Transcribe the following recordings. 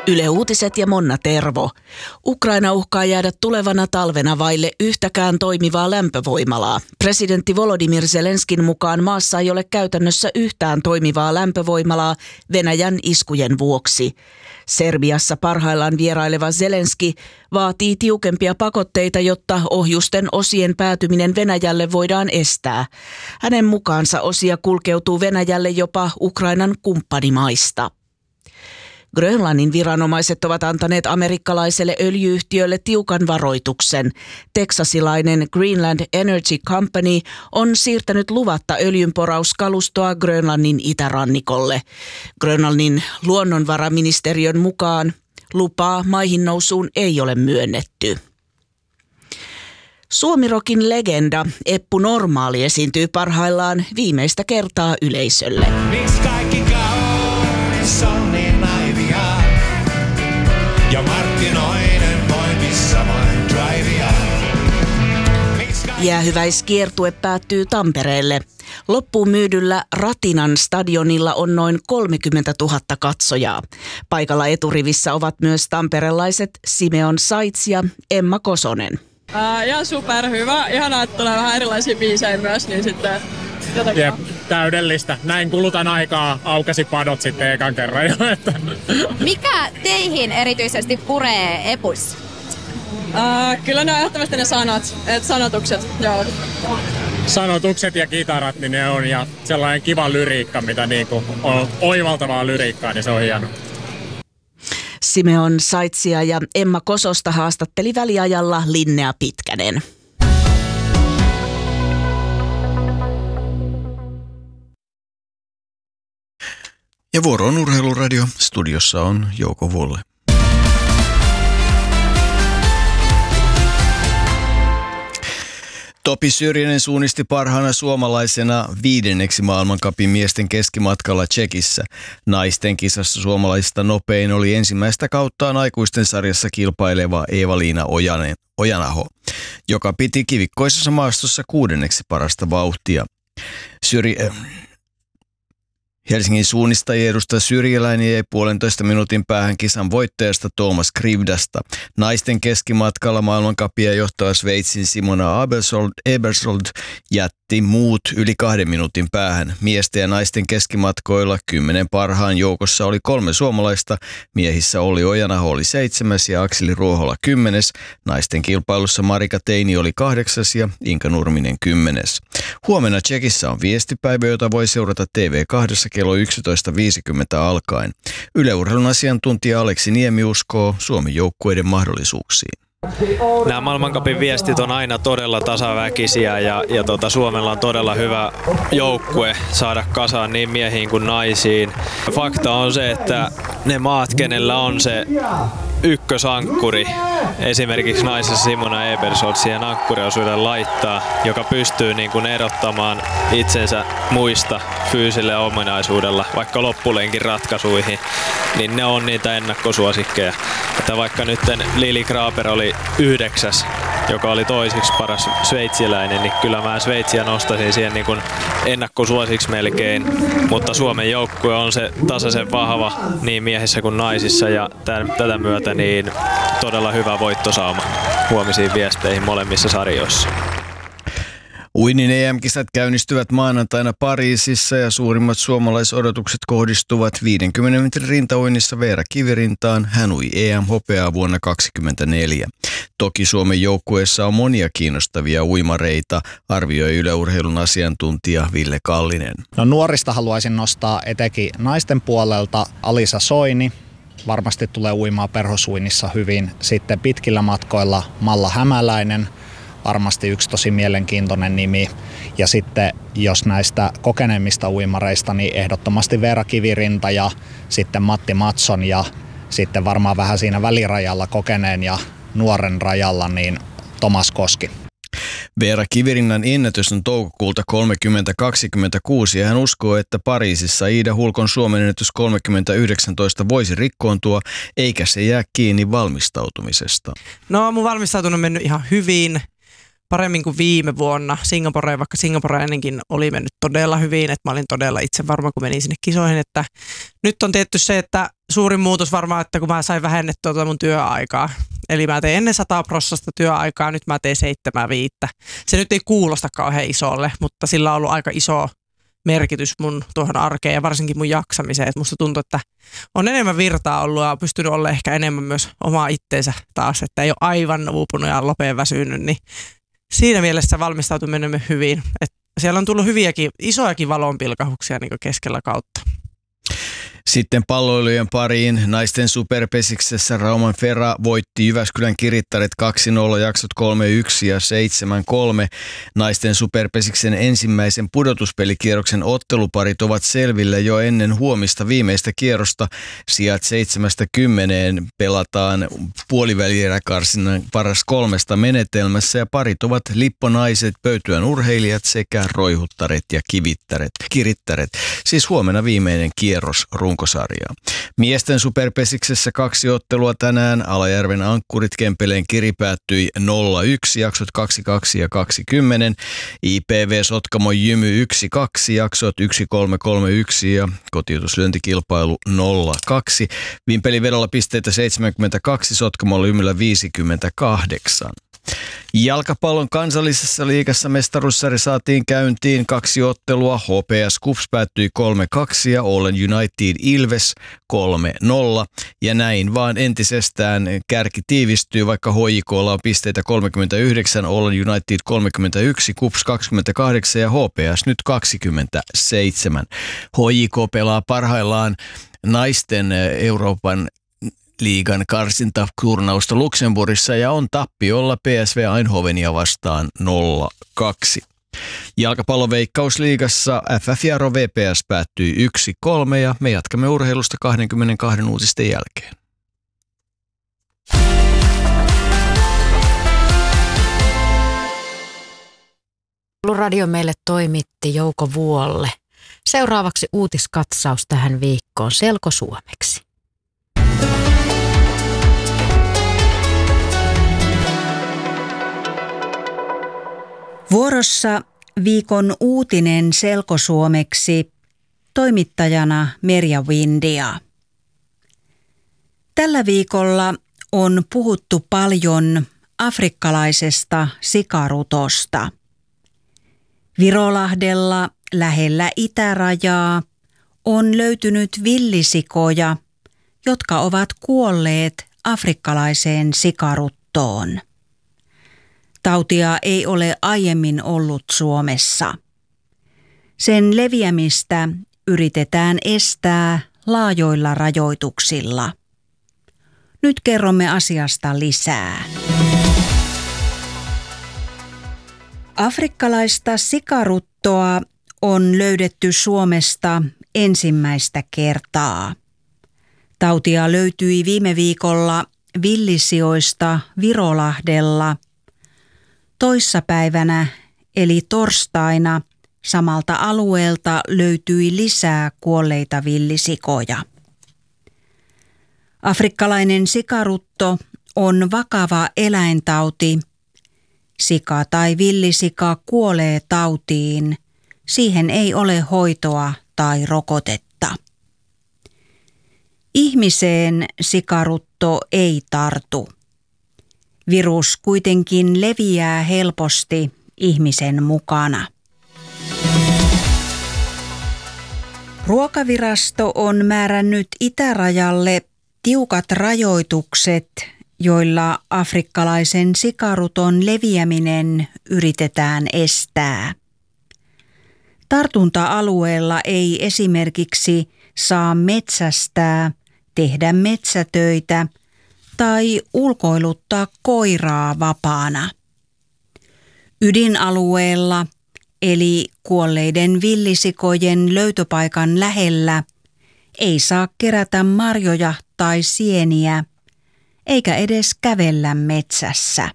Yle Uutiset ja Monna Tervo. Ukraina uhkaa jäädä tulevana talvena vaille yhtäkään toimivaa lämpövoimalaa. Presidentti Volodymyr Zelenskin mukaan maassa ei ole käytännössä yhtään toimivaa lämpövoimalaa Venäjän iskujen vuoksi. Serbiassa parhaillaan vieraileva Zelenski vaatii tiukempia pakotteita, jotta ohjusten osien päätyminen Venäjälle voidaan estää. Hänen mukaansa osia kulkeutuu Venäjälle jopa Ukrainan kumppanimaista. Grönlannin viranomaiset ovat antaneet amerikkalaiselle öljyyhtiölle tiukan varoituksen. Teksasilainen Greenland Energy Company on siirtänyt luvatta öljynporauskalustoa Grönlannin itärannikolle. Grönlannin luonnonvaraministeriön mukaan lupaa maihin nousuun ei ole myönnetty. Suomirokin legenda Eppu Normaali esiintyy parhaillaan viimeistä kertaa yleisölle. Miksi kaikki kaunis on niin naivia ja markkinoiden voimissa vain drivea? Jäähyväiskiertue päättyy Tampereelle. Loppuun myydyllä Ratinan stadionilla on noin 30 000 katsojaa. Paikalla eturivissä ovat myös tamperelaiset Simeon Saits ja Emma Kosonen. Ihan superhyvä. Ihanaa, että tulee vähän erilaisia biisejä myös, niin sitten jotenkin. Jep, täydellistä. Näin kulutan aikaa, aukasi padot sitten ekan kerran jo. Mikä teihin erityisesti puree Epuissa? Kyllä ne on ehdottomasti ne sanat, sanotukset, joo. Sanotukset ja kitarat, niin ne on, ja sellainen kiva lyriikka, mitä niinku on oivaltavaa lyriikkaa, niin se on hieno. Simeon Saitsia ja Emma Kososta haastatteli väliajalla Linnea Pitkänen. Ja vuoro on Urheiluradio. Studiossa on Jouko Vuolle. Topi Syrjänen suunnisti parhaana suomalaisena 5. maailmancupin miesten keskimatkalla Tšekissä. Naisten kisassa suomalaisista nopein oli ensimmäistä kauttaan aikuisten sarjassa kilpaileva Eeva-Liina Ojanaho, joka piti kivikkoisessa maastossa 6. parasta vauhtia. Helsingin suunnistajia edustaa Syrjäläinen jäi 1,5 minuutin päähän kisan voittajasta Thomas Krivdasta. Naisten keskimatkalla maailmancupia johtava Sveitsin Simona Ebersold jätti muut yli 2 minuutin päähän. Miesten ja naisten keskimatkoilla 10 parhaan joukossa oli 3 suomalaista. Miehissä Olli Ojanaho oli 7. ja Akseli Ruohola 10. Naisten kilpailussa Marika Teini oli 8. ja Inka Nurminen 10. Huomenna Tšekissä on viestipäivä, jota voi seurata TV2 kello 11.50 alkaen. Yle Urheilun asiantuntija Aleksi Niemi uskoo Suomen joukkueiden mahdollisuuksiin. Nämä maailmancupin viestit on aina todella tasaväkisiä ja Suomella on todella hyvä joukkue saada kasaan niin miehiin kuin naisiin. Fakta on se, että ne maat, kenellä on se ykkösankkuri, esimerkiksi naisessa Simona Ebersold siihen ankkuriosuuden laittaa, joka pystyy niin kuin erottamaan itsensä muista fyysisellä ominaisuudella, vaikka loppulenkin ratkaisuihin, niin ne on niitä ennakkosuosikkeja. Että vaikka nyt Lili Kraper oli 9, joka oli toiseksi paras sveitsiläinen, niin kyllä mä Sveitsiä nostaisin siihen niin kuin ennakkosuosiksi melkein, mutta Suomen joukkue on se tasaisen vahva niin miehissä kuin naisissa ja tätä myötä niin todella hyvä voittosaama huomisiin viesteihin molemmissa sarjoissa. Uinnin EM-kisat käynnistyvät maanantaina Pariisissa ja suurimmat suomalaisodotukset kohdistuvat 50 metrin rintauinnissa Veera Kivirintaan. Hän ui EM-hopeaa vuonna 2024. Toki Suomen joukkueessa on monia kiinnostavia uimareita, arvioi Yle Urheilun asiantuntija Ville Kallinen. No, nuorista haluaisin nostaa etenkin naisten puolelta Alisa Soini. Varmasti tulee uimaan perhosuinnissa hyvin. Sitten pitkillä matkoilla Malla Hämäläinen. Varmasti yksi tosi mielenkiintoinen nimi. Ja sitten jos näistä kokeneemmista uimareista, niin ehdottomasti Veera Kivirinta ja sitten Matti Matson ja sitten varmaan vähän siinä välirajalla kokeneen ja nuoren rajalla niin Tomas Koski. Veera Kivirinnan ennätys on toukokuulta 30.26 ja hän uskoo, että Pariisissa Iida Hulkon Suomen ennätys 30.19 voisi rikkoontua, eikä se jää kiinni valmistautumisesta. No, mun valmistautunut on mennyt ihan hyvin. Paremmin kuin viime vuonna Singaporeen, vaikka Singapore ennenkin oli mennyt todella hyvin, että mä olin todella itse varma, kun menin sinne kisoihin, että nyt on tietty se, että suurin muutos varmaan, että kun mä sain vähennettyä tuota mun työaikaa. Eli mä tein ennen 100% työaikaa, nyt mä teen 7/5. Se nyt ei kuulosta kauhean isolle, mutta sillä on ollut aika iso merkitys mun tuohon arkeen ja varsinkin mun jaksamiseen. Et musta tuntuu, että on enemmän virtaa ollut ja pystynyt olla ehkä enemmän myös omaa itteensä taas, että ei ole aivan uupunut ja lopeen väsynyt. Niin siinä mielessä valmistautuminen on hyvin. Et siellä on tullut hyviäkin, isojakin valonpilkahuksia niin keskellä kautta. Sitten palloilujen pariin. Naisten superpesiksessä Rauman Fera voitti Jyväskylän Kirittaret 2-0, jaksot 3-1 ja 7-3. Naisten superpesiksen ensimmäisen pudotuspelikierroksen otteluparit ovat selvillä jo ennen huomista viimeistä kierrosta. Sijat 7-10 pelataan puolivälieräkarsinnan paras 3 menetelmässä ja parit ovat lipponaiset, pöytyän urheilijat sekä roihuttaret ja kirittäret. Siis huomenna viimeinen kierros runkosarjaa. Miesten superpesiksessä 2 ottelua tänään. Alajärven Ankkurit Kempeleen Kiri päättyi 0-1, jaksot 22 ja 20. IPV Sotkamo Jymy 1-2, jaksot 1-3-3-1 ja kotiutuslyöntikilpailu 0-2. Vimpeli vedolla pisteitä 72, Sotkamolla Jymyllä 58. Jalkapallon kansallisessa liigassa mestaruussarja saatiin käyntiin 2 ottelua. HPS KuPS päättyi 3-2 ja Oulun United Ilves 3-0. Ja näin vaan entisestään kärki tiivistyy, vaikka HJK:lla on pisteitä 39, Oulun United 31, KuPS 28 ja HPS nyt 27. HJK pelaa parhaillaan naisten Euroopan liigan karsintaturnausta Luxemburgissa ja on tappiolla PSV Eindhovenia vastaan 0-2. Jalkapallon Veikkausliigassa FF Jaro VPS päättyi 1-3 ja me jatkamme urheilusta 22 uutisten jälkeen. Radio meille toimitti Jouko Vuolle. Seuraavaksi uutiskatsaus tähän viikkoon selkosuomeksi. Vuorossa viikon uutinen selkosuomeksi, toimittajana Merja Windia. Tällä viikolla on puhuttu paljon afrikkalaisesta sikarutosta. Virolahdella lähellä itärajaa on löytynyt villisikoja, jotka ovat kuolleet afrikkalaiseen sikaruttoon. Tautia ei ole aiemmin ollut Suomessa. Sen leviämistä yritetään estää laajoilla rajoituksilla. Nyt kerromme asiasta lisää. Afrikkalaista sikaruttoa on löydetty Suomesta ensimmäistä kertaa. Tautia löytyi viime viikolla villisijoista Virolahdella. Toissapäivänä eli torstaina samalta alueelta löytyi lisää kuolleita villisikoja. Afrikkalainen sikarutto on vakava eläintauti. Sika tai villisika kuolee tautiin. Siihen ei ole hoitoa tai rokotetta. Ihmiseen sikarutto ei tartu. Virus kuitenkin leviää helposti ihmisen mukana. Ruokavirasto on määrännyt itärajalle tiukat rajoitukset, joilla afrikkalaisen sikaruton leviäminen yritetään estää. Tartunta-alueella ei esimerkiksi saa metsästää, tehdä metsätöitä tai ulkoiluttaa koiraa vapaana. Ydinalueella eli kuolleiden villisikojen löytöpaikan lähellä ei saa kerätä marjoja tai sieniä, eikä edes kävellä metsässä.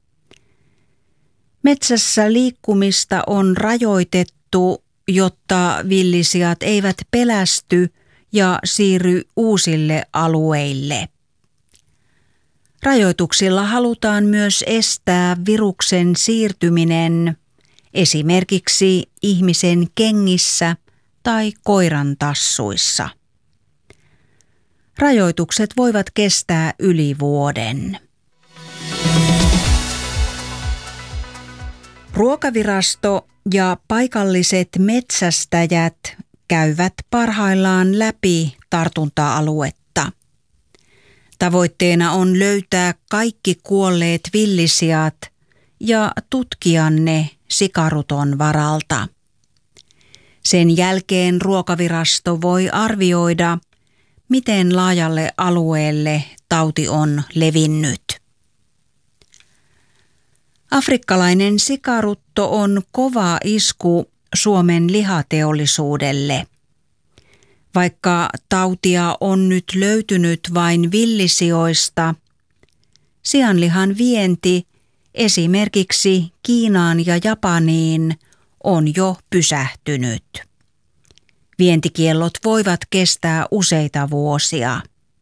Metsässä liikkumista on rajoitettu, jotta villisijat eivät pelästy ja siirry uusille alueille. Rajoituksilla halutaan myös estää viruksen siirtyminen esimerkiksi ihmisen kengissä tai koiran tassuissa. Rajoitukset voivat kestää yli vuoden. Ruokavirasto ja paikalliset metsästäjät käyvät parhaillaan läpi tartunta-aluetta. Tavoitteena on löytää kaikki kuolleet villisiat ja tutkia ne sikaruton varalta. Sen jälkeen Ruokavirasto voi arvioida, miten laajalle alueelle tauti on levinnyt. Afrikkalainen sikarutto on kova isku Suomen lihateollisuudelle. Vaikka tautia on nyt löytynyt vain villisioista, sianlihan vienti esimerkiksi Kiinaan ja Japaniin on jo pysähtynyt. Vientikiellot voivat kestää useita vuosia.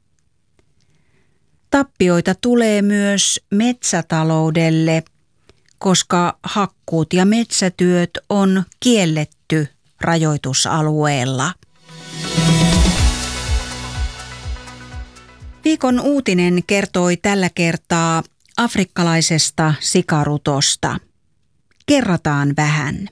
Tappioita tulee myös metsätaloudelle, koska hakkuut ja metsätyöt on kielletty rajoitusalueella. Viikon uutinen kertoi tällä kertaa afrikkalaisesta sikarutosta. Kerrataan vähän.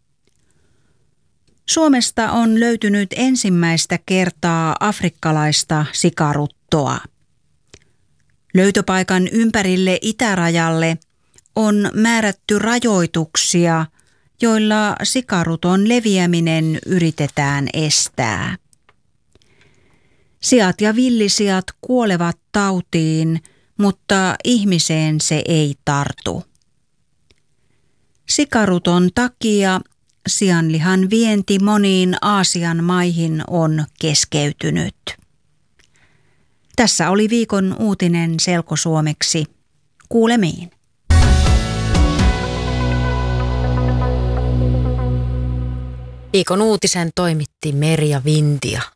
Suomesta on löytynyt ensimmäistä kertaa afrikkalaista sikaruttoa. Löytöpaikan ympärille itärajalle on määrätty rajoituksia, joilla sikaruton leviäminen yritetään estää. Siat ja villisiat kuolevat tautiin, mutta ihmiseen se ei tartu. Sikaruton takia sianlihan vienti moniin Aasian maihin on keskeytynyt. Tässä oli viikon uutinen selkosuomeksi. Kuulemiin. Viikon uutisen toimitti Merja Vintia.